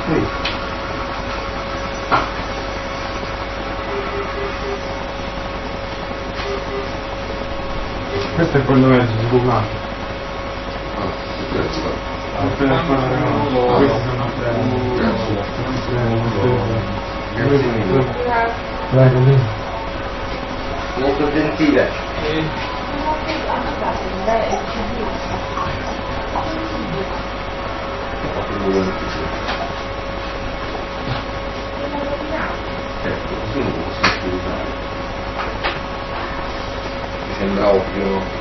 Questo è quello che è sbucato. Appena molto gentile. Ecco, così non posso spiegare. Mi sembra ovvio.